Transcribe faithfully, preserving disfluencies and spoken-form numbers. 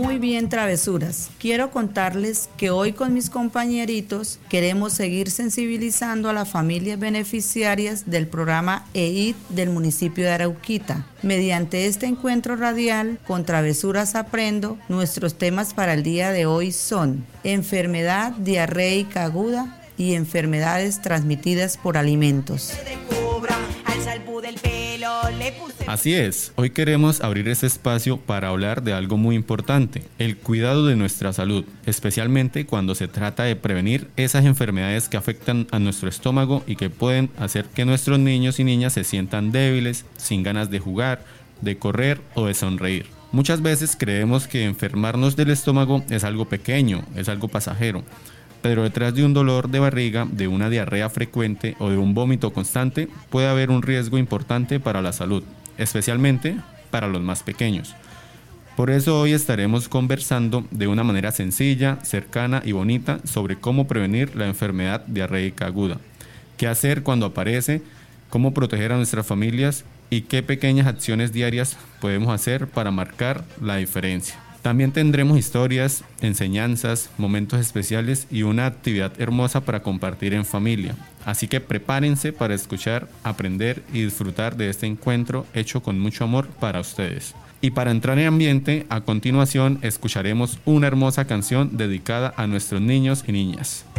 Muy bien, travesuras. Quiero contarles que hoy con mis compañeritos queremos seguir sensibilizando a las familias beneficiarias del programa E I D del municipio de Arauquita. Mediante este encuentro radial con Travesuras Aprendo, nuestros temas para el día de hoy son enfermedad diarreica aguda y enfermedades transmitidas por alimentos. Así es, hoy queremos abrir este espacio para hablar de algo muy importante, el cuidado de nuestra salud, especialmente cuando se trata de prevenir esas enfermedades que afectan a nuestro estómago y que pueden hacer que nuestros niños y niñas se sientan débiles, sin ganas de jugar, de correr o de sonreír. Muchas veces creemos que enfermarnos del estómago es algo pequeño, es algo pasajero. Pero detrás de un dolor de barriga, de una diarrea frecuente o de un vómito constante, puede haber un riesgo importante para la salud, especialmente para los más pequeños. Por eso hoy estaremos conversando de una manera sencilla, cercana y bonita sobre cómo prevenir la enfermedad diarreica aguda, qué hacer cuando aparece, cómo proteger a nuestras familias y qué pequeñas acciones diarias podemos hacer para marcar la diferencia. También tendremos historias, enseñanzas, momentos especiales y una actividad hermosa para compartir en familia. Así que prepárense para escuchar, aprender y disfrutar de este encuentro hecho con mucho amor para ustedes. Y para entrar en ambiente, a continuación escucharemos una hermosa canción dedicada a nuestros niños y niñas.